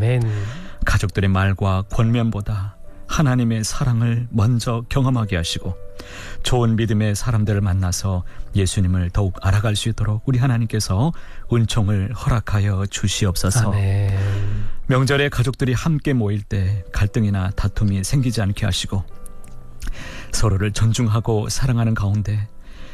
아멘. 가족들의 말과 권면보다 하나님의 사랑을 먼저 경험하게 하시고 좋은 믿음의 사람들을 만나서 예수님을 더욱 알아갈 수 있도록 우리 하나님께서 은총을 허락하여 주시옵소서. 아멘. 명절에 가족들이 함께 모일 때 갈등이나 다툼이 생기지 않게 하시고 서로를 존중하고 사랑하는 가운데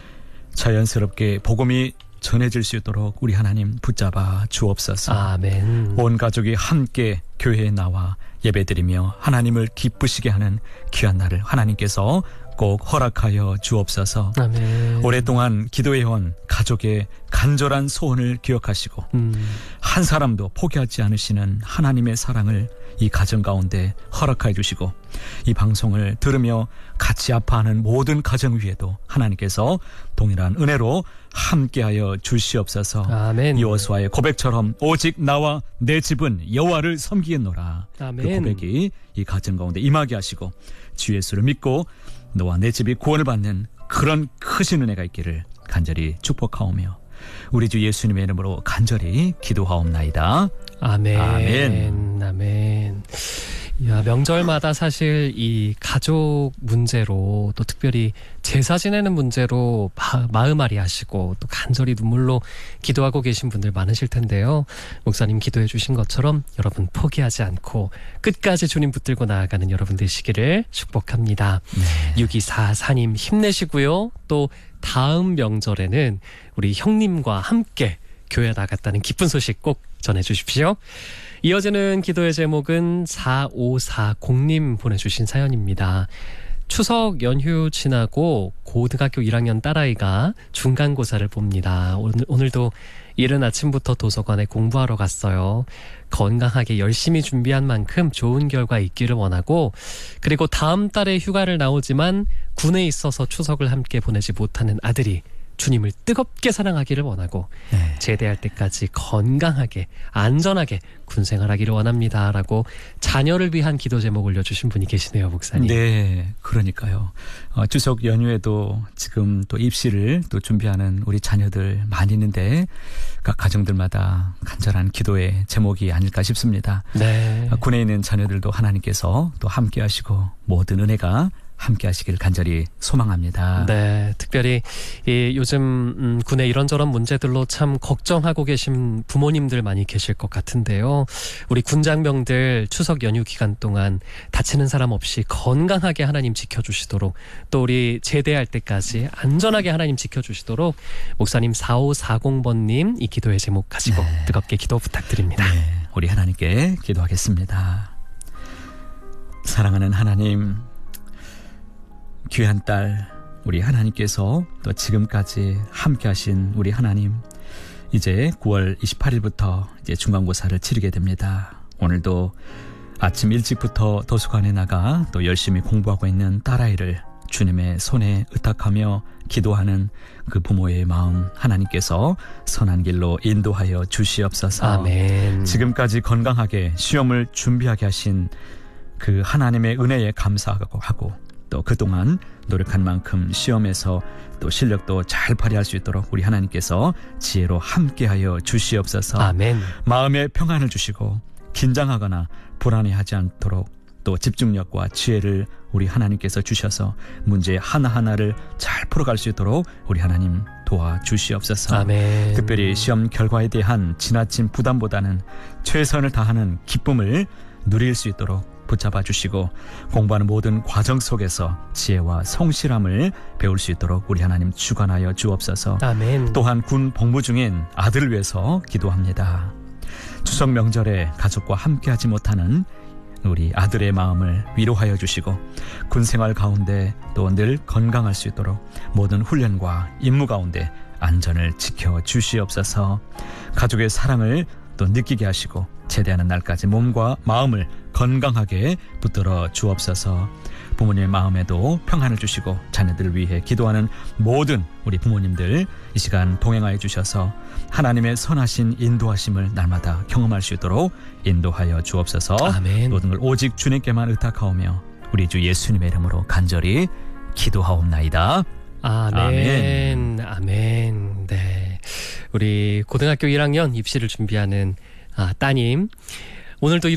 자연스럽게 복음이 전해질 수 있도록 우리 하나님 붙잡아 주옵소서. 아멘. 온 가족이 함께 교회에 나와 예배드리며 하나님을 기쁘시게 하는 귀한 날을 하나님께서 꼭 허락하여 주옵소서. 아멘. 오랫동안 기도해온 가족의 간절한 소원을 기억하시고 한 사람도 포기하지 않으시는 하나님의 사랑을 이 가정 가운데 허락하여 주시고 이 방송을 들으며 같이 아파하는 모든 가정 위에도 하나님께서 동일한 은혜로 함께하여 주시옵소서. 아멘. 여호수아의 고백처럼 오직 나와 내 집은 여호와를 섬기겠노라. 아멘. 그 고백이 이 가정 가운데 임하게 하시고 주 예수를 믿고 너와 내 집이 구원을 받는 그런 크신 은혜가 있기를 간절히 축복하오며 우리 주 예수님의 이름으로 간절히 기도하옵나이다. 아멘. 아멘. 아멘. 야, 명절마다 사실 이 가족 문제로 또 특별히 제사 지내는 문제로 마음앓이 하시고 또 간절히 눈물로 기도하고 계신 분들 많으실 텐데요. 목사님 기도해 주신 것처럼 여러분 포기하지 않고 끝까지 주님 붙들고 나아가는 여러분 되시기를 축복합니다. 네. 6244님 힘내시고요. 또 다음 명절에는 우리 형님과 함께 교회 나갔다는 기쁜 소식 꼭 전해주십시오. 이어지는 기도의 제목은 4540님 보내주신 사연입니다. 추석 연휴 지나고 고등학교 1학년 딸아이가 중간고사를 봅니다. 오늘도 이른 아침부터 도서관에 공부하러 갔어요. 건강하게 열심히 준비한 만큼 좋은 결과 있기를 원하고 그리고 다음 달에 휴가를 나오지만 군에 있어서 추석을 함께 보내지 못하는 아들이 주님을 뜨겁게 사랑하기를 원하고 네. 제대할 때까지 건강하게 안전하게 군생활하기를 원합니다 라고 자녀를 위한 기도 제목 올려주신 분이 계시네요, 목사님. 네, 그러니까요. 추석 연휴에도 지금 또 입시를 또 준비하는 우리 자녀들 많이 있는데 각 가정들마다 간절한 기도의 제목이 아닐까 싶습니다. 네. 군에 있는 자녀들도 하나님께서 또 함께 하시고 모든 은혜가 함께 하시길 간절히 소망합니다. 네, 특별히 요즘 군의 이런저런 문제들로 참 걱정하고 계신 부모님들 많이 계실 것 같은데요. 우리 군장병들 추석 연휴 기간 동안 다치는 사람 없이 건강하게 하나님 지켜주시도록 또 우리 제대할 때까지 안전하게 하나님 지켜주시도록 목사님 4540번님 이 기도의 제목 가지고 네. 뜨겁게 기도 부탁드립니다. 네, 우리 하나님께 기도하겠습니다. 사랑하는 하나님, 귀한 딸 우리 하나님께서 또 지금까지 함께 하신 우리 하나님, 이제 9월 28일부터 이제 중간고사를 치르게 됩니다. 오늘도 아침 일찍부터 도서관에 나가 또 열심히 공부하고 있는 딸아이를 주님의 손에 의탁하며 기도하는 그 부모의 마음 하나님께서 선한 길로 인도하여 주시옵소서. 아멘. 지금까지 건강하게 시험을 준비하게 하신 그 하나님의 은혜에 감사하고 또 그동안 노력한 만큼 시험에서 또 실력도 잘 발휘할 수 있도록 우리 하나님께서 지혜로 함께하여 주시옵소서. 아멘. 마음의 평안을 주시고 긴장하거나 불안해하지 않도록 또 집중력과 지혜를 우리 하나님께서 주셔서 문제 하나하나를 잘 풀어갈 수 있도록 우리 하나님 도와주시옵소서. 아멘. 특별히 시험 결과에 대한 지나친 부담보다는 최선을 다하는 기쁨을 누릴 수 있도록 붙잡아 주시고 공부하는 모든 과정 속에서 지혜와 성실함을 배울 수 있도록 우리 하나님 주관하여 주옵소서. 아멘. 또한 군 복무 중인 아들을 위해서 기도합니다. 추석 명절에 가족과 함께하지 못하는 우리 아들의 마음을 위로하여 주시고 군생활 가운데 또 늘 건강할 수 있도록 모든 훈련과 임무 가운데 안전을 지켜 주시옵소서. 가족의 사랑을 또 느끼게 하시고 제대하는 날까지 몸과 마음을 건강하게 붙들어 주옵소서. 부모님의 마음에도 평안을 주시고 자녀들을 위해 기도하는 모든 우리 부모님들 이 시간 동행하여 주셔서 하나님의 선하신 인도하심을 날마다 경험할 수 있도록 인도하여 주옵소서. 아멘. 모든 걸 오직 주님께만 의탁하오며 우리 주 예수님의 이름으로 간절히 기도하옵나이다. 아멘. 아멘. 네. 우리 고등학교 1학년 입시를 준비하는 따님, 오늘도